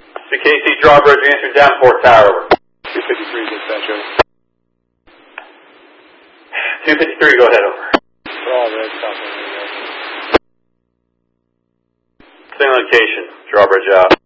The KC Drawbridge, answer down Port Tower, over. 253, dispatch, over. 253, go ahead, over. All red, stop. Same location, Drawbridge out.